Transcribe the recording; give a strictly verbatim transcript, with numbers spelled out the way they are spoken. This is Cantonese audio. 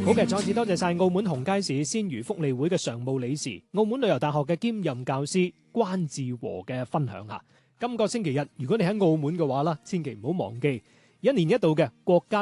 好嘅，再次多謝晒澳門紅街市鮮魚福利會嘅常務理事、澳門旅遊大學嘅兼任教師關志和嘅分享下。今個星期日，如果你喺澳門嘅話啦，千祈唔好忘記一年一度嘅國家